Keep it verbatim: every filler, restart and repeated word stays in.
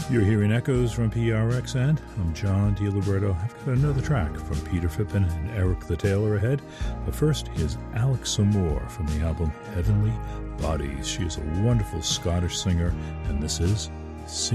You're hearing echoes from P R X, and I'm John DiLiberto. I've got another track from Peter Phippen and Eric the Tailor ahead. But first, here's Alex Moore from the album Heavenly Bodies. She is a wonderful Scottish singer, and this is Sing.